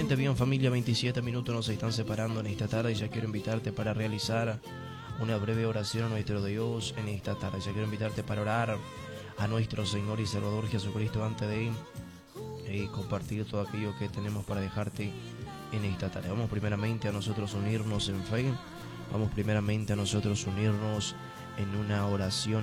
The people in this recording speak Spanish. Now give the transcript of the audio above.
Excelente, bien familia, 27 minutos nos están separando en esta tarde y ya quiero invitarte para realizar una breve oración a nuestro Dios en esta tarde. Ya quiero invitarte para orar a nuestro Señor y Salvador Jesucristo antes de compartir todo aquello que tenemos para dejarte en esta tarde. Vamos primeramente a nosotros unirnos en fe, vamos primeramente a nosotros unirnos en una oración